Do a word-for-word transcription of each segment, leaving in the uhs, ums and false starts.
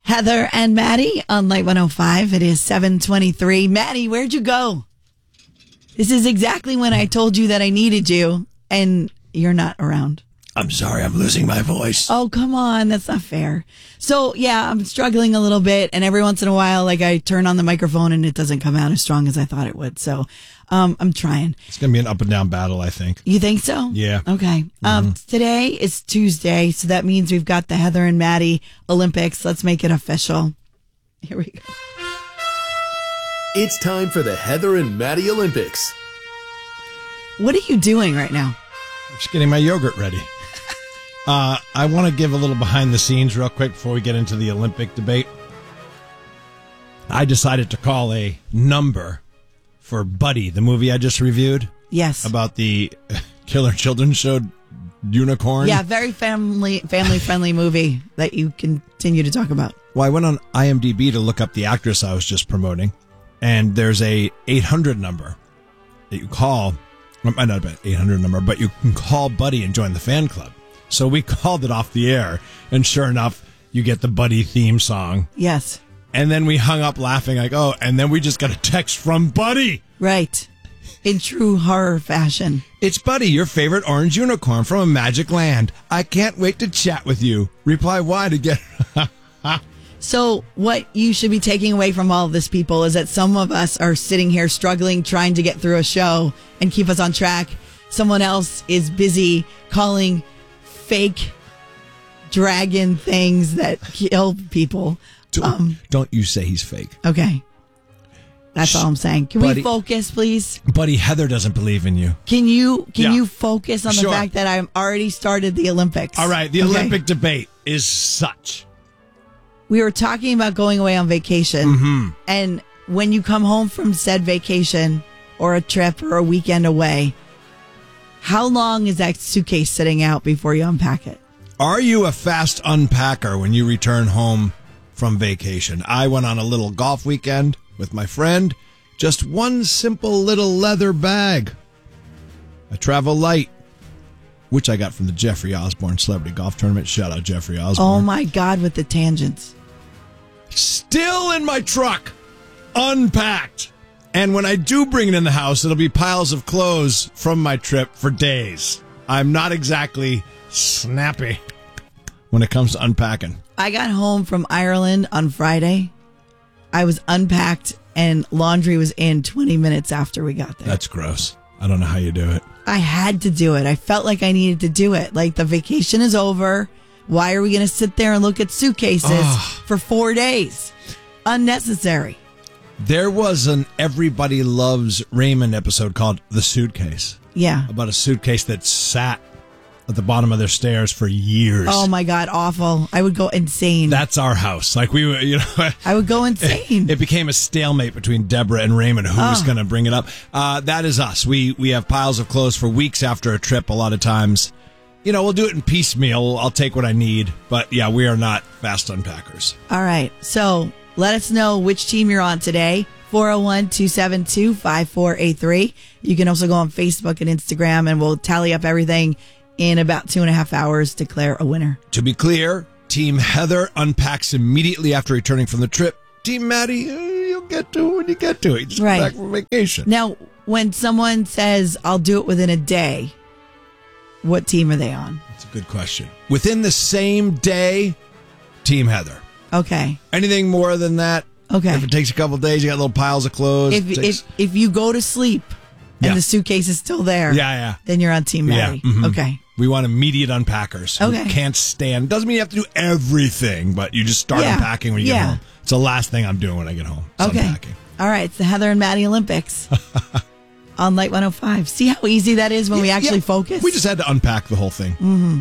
Heather and Maddie on Light one oh five. It is seven twenty-three. Maddie, where'd you go? This is exactly when I told you that I needed you, and you're not around. I'm sorry, I'm losing my voice. Oh, come on. That's not fair. So, yeah, I'm struggling a little bit, and every once in a while, like, I turn on the microphone, and it doesn't come out as strong as I thought it would. So, um, I'm trying. It's going to be an up and down battle, I think. You think so? Yeah. Okay. Mm-hmm. Um, today is Tuesday, so that means we've got the Heather and Maddie Olympics. Let's make it official. Here we go. It's time for the Heather and Maddie Olympics. What are you doing right now? I'm just getting my yogurt ready. Uh, I want to give a little behind the scenes real quick before we get into the Olympic debate. I decided to call a number for Buddy, the movie I just reviewed. Yes. About the killer children's show Unicorn. Yeah, very family family friendly movie that you continue to talk about. Well, I went on IMDb to look up the actress I was just promoting, and there's a eight hundred number that you call. Well, not an eight hundred number, but you can call Buddy and join the fan club. So we called it off the air, and sure enough, you get the Buddy theme song. Yes. And then we hung up laughing like, oh, and then we just got a text from Buddy. Right. In true horror fashion. It's Buddy, your favorite orange unicorn from a magic land. I can't wait to chat with you. Reply Y to get... So what you should be taking away from all of this, people, is that some of us are sitting here struggling, trying to get through a show and keep us on track. Someone else is busy calling fake dragon things that kill people. Don't, um, don't you say he's fake. Okay. That's all I'm saying. Can Buddy, we focus, please? Buddy, Heather doesn't believe in you. Can you can Yeah. you focus on the Sure. fact that I've already started the Olympics? All right, the Okay? Olympic debate is such. We were talking about going away on vacation. Mm-hmm. And when you come home from said vacation or a trip or a weekend away, how long is that suitcase sitting out before you unpack it? Are you a fast unpacker when you return home from vacation? I went on a little golf weekend with my friend. Just one simple little leather bag. I travel light, which I got from the Jeffrey Osborne Celebrity Golf Tournament. Shout out Jeffrey Osborne. Oh my God, with the tangents. Still in my truck, unpacked. And when I do bring it in the house, it'll be piles of clothes from my trip for days. I'm not exactly snappy when it comes to unpacking. I got home from Ireland on Friday. I was unpacked and laundry was in twenty minutes after we got there. That's gross. I don't know how you do it. I had to do it. I felt like I needed to do it. Like, the vacation is over. Why are we going to sit there and look at suitcases Ugh. for four days? Unnecessary. There was an Everybody Loves Raymond episode called The Suitcase. Yeah. About a suitcase that sat at the bottom of their stairs for years. Oh my God, awful. I would go insane. That's our house. Like, we were, you know. I would go insane. It became a stalemate between Deborah and Raymond, who was Oh. going to bring it up. Uh, that is us. We we have piles of clothes for weeks after a trip a lot of times. You know, we'll do it in piecemeal. I'll take what I need. But yeah, we are not fast unpackers. All right. So let us know which team you're on today. four oh one, two seven two, five four eight three. You can also go on Facebook and Instagram, and we'll tally up everything in about two and a half hours, declare a winner. To be clear, Team Heather unpacks immediately after returning from the trip. Team Maddie, uh, you'll get to it when you get to it. You just Right. come back from vacation. Now, when someone says, I'll do it within a day, what team are they on? That's a good question. Within the same day, Team Heather. Okay. Anything more than that? Okay. If it takes a couple of days, you got little piles of clothes. If, it takes- if, if you go to sleep and Yeah. the suitcase is still there, Yeah, yeah. then you're on Team Maddie. Yeah, mhm. Okay. We want immediate unpackers. Okay. Who can't stand. Doesn't mean you have to do everything, but you just start Yeah. unpacking when you get Yeah. home. It's the last thing I'm doing when I get home. It's Okay. unpacking. All right. It's the Heather and Maddie Olympics on Light one oh five. See how easy that is when we Yeah, actually yeah. focus? We just had to unpack the whole thing. Mm-hmm.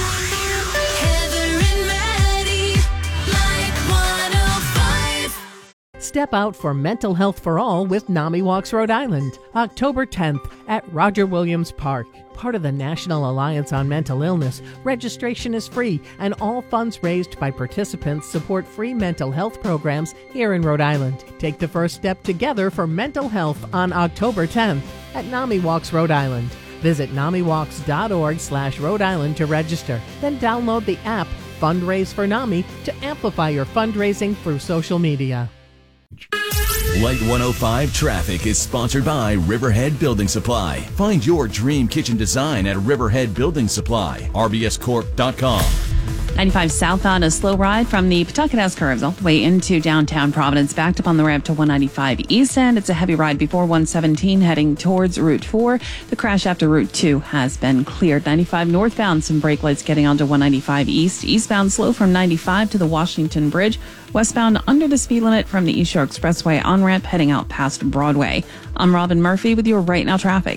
Heather and Maddie, Light one oh five. Step out for Mental Health for All with NAMI Walks Rhode Island, October tenth at Roger Williams Park. Part of the National Alliance on Mental Illness, registration is free, and all funds raised by participants support free mental health programs here in Rhode Island. Take the first step together for mental health on October tenth at NAMI Walks Rhode Island. Visit namiwalks.org slash Rhode Island to register. Then download the app Fundraise for NAMI to amplify your fundraising through social media. Light one oh five Traffic is sponsored by Riverhead Building Supply. Find your dream kitchen design at Riverhead Building Supply, R B S corp dot com. ninety-five southbound, a slow ride from the Pawtucket S curves all the way into downtown Providence, backed up on the ramp to one ninety-five east end. It's a heavy ride before one seventeen heading towards Route four. The crash after Route two has been cleared. ninety-five northbound, some brake lights getting onto one ninety-five east. Eastbound slow from ninety-five to the Washington Bridge. Westbound under the speed limit from the East Shore Expressway on ramp heading out past Broadway. I'm Robin Murphy with your Right Now traffic.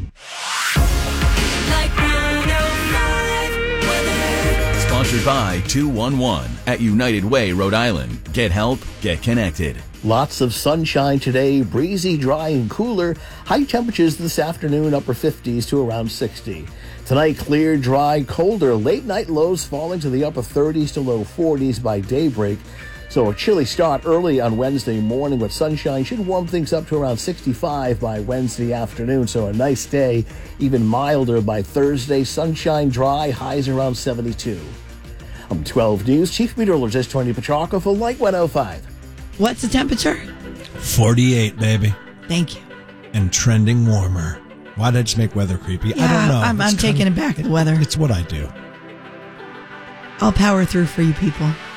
Sponsored by two one one at United Way, Rhode Island. Get help, get connected. Lots of sunshine today, breezy, dry, and cooler. High temperatures this afternoon, upper fifties to around sixty. Tonight, clear, dry, colder. Late night lows falling to the upper thirties to low forties by daybreak. So a chilly start early on Wednesday morning, but sunshine should warm things up to around sixty-five by Wednesday afternoon. So a nice day, even milder by Thursday. Sunshine, dry, highs around seventy-two. I'm twelve News Chief Meteorologist Tony Petrarca for Light one oh five. What's the temperature? forty-eight, baby. Thank you. And trending warmer. Why did I just make weather creepy? Yeah, I don't know. I'm, I'm It's taking kinda- it back, the weather. It's what I do. I'll power through for you people.